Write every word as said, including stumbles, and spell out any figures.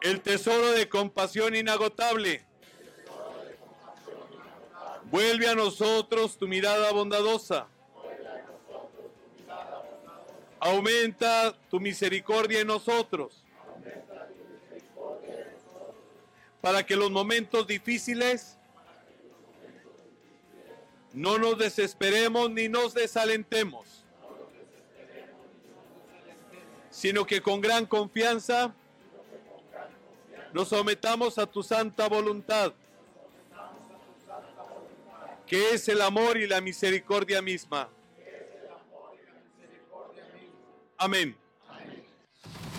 el tesoro de compasión inagotable. Vuelve a nosotros tu mirada bondadosa. Aumenta tu misericordia en nosotros, para que en los momentos difíciles no nos desesperemos ni nos desalentemos, sino que con gran confianza nos sometamos a tu santa voluntad, que es el amor y la misericordia misma. Amén.